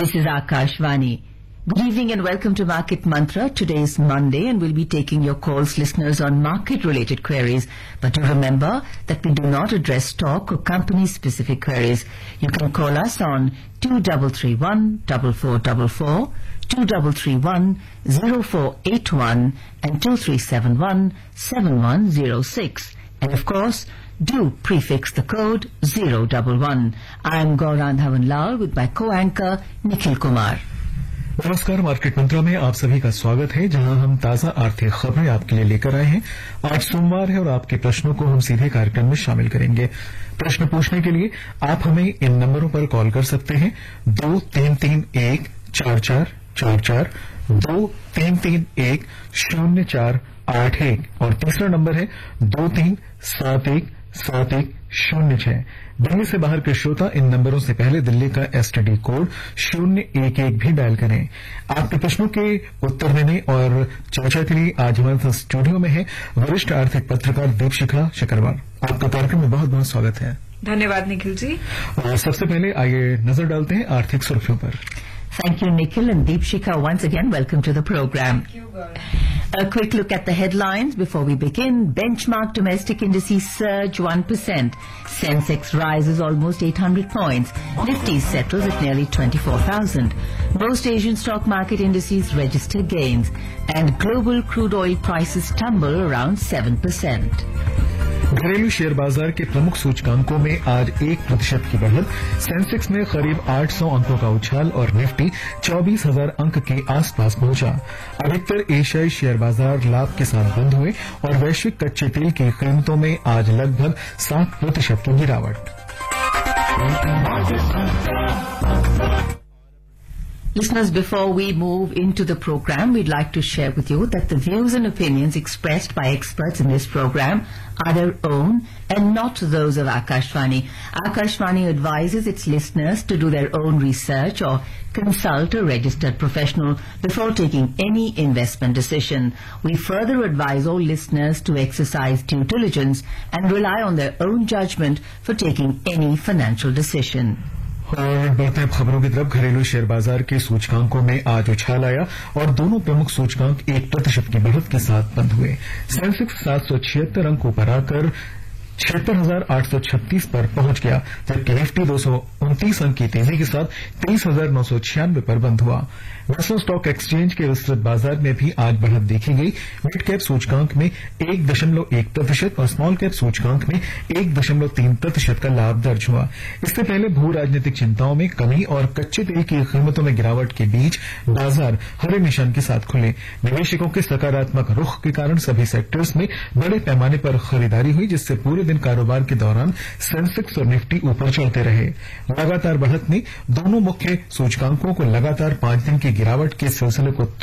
This is Akashvani. Good evening and welcome to Market Mantra. Today is Monday and we'll be taking your calls, listeners, on market-related queries. But do remember that we do not address stock or company-specific queries. You can call us on 2331-4444, 2331-0481 and 2371-7106. And of course, do prefix the code 011. I am Gaurang Dhawan Lal with my co-anchor Nikhil Kumar. नमस्कार, market मंत्रा में आप सभी का स्वागत है, जहां हम ताजा आर्थिक खबरें आपके लिए लेकर आए हैं। आज सोमवार है और आपके प्रश्नों को हम सीधे कार्यक्रम में शामिल करेंगे। प्रश्न पूछने के लिए आप हमें इन नंबरों पर कॉल कर सकते हैं 2331-4444, 2331-0481 और तीसरा नंबर है 23717106। दिल्ली से बाहर के श्रोता इन नंबरों से पहले दिल्ली का एसटीडी कोड 011 भी डायल करें। आपके प्रश्नों के उत्तर देने और चर्चा के लिए आज हमारे साथ स्टूडियो में है वरिष्ठ आर्थिक पत्रकार दीपशिखा शकरवार। आपका कार्यक्रम में बहुत बहुत स्वागत है। धन्यवाद निखिल जी। और सबसे पहले आइए नजर डालते हैं आर्थिक सुर्खियों पर। Thank you, Nikhil, and Deepshika. Once again, welcome to the program. Thank you, A quick look at the headlines before we begin. Benchmark domestic indices surge 1%. Sensex rises almost 800 points. Nifty settles at nearly 24,000. Most Asian stock market indices register gains. And global crude oil prices tumble around 7%. घरेलू share बाजार के प्रमुख सूचकांकों में आज 1% की बढ़त। Sensex में करीब 800 अंकों का उछाल और निफ्टी 24,000 अंक के आसपास पहुंचा। अधिकतर एशियाई शेयर बाजार लाभ के साथ बंद हुए और वैश्विक कच्चे तेल की कीमतों में आज लगभग 7% की गिरावट। Listeners, before we move into the program, we'd like to share with you that the views and opinions expressed by experts in this program are their own and not those of Akashvani. Akashvani advises its listeners to do their own research or consult a registered professional before taking any investment decision. We further advise all listeners to exercise due diligence and rely on their own judgment for taking any financial decision. और बढ़ते हैं खबरों की तरफ। घरेलू share बाजार के सूचकांकों में आज उछाल आया और दोनों प्रमुख सूचकांक 1% की बढ़त के साथ बंद हुए। सेंसेक्स 776 अंकों पर आकर 76,836 पर पहुंच गया, जबकि निफ्टी 229 अंक की तेजी के साथ 23,996 पर बंद हुआ। नेशनल स्टॉक एक्सचेंज के विस्तृत बाजार में भी आज बढ़त देखी गई। मिड कैप सूचकांक में 1.1% और स्मॉल कैप सूचकांक में 1.3% का लाभ दर्ज हुआ। इससे पहले भू राजनीतिक चिंताओं में कमी और कच्चे तेल की कीमतों में गिरावट के बीच बाजार हरे निशान के साथ खुले। निवेशकों के सकारात्मक रुख के कारण सभी सेक्टर्स में बड़े पैमाने पर खरीदारी हुई, जिससे पूरे दिन कारोबार के दौरान सेंसेक्स और निफ्टी ऊपर चलते रहे। लगातार बढ़त ने दोनों मुख्य सूचकांकों को लगातार 5 दिन की गिरावट के सिलसिले को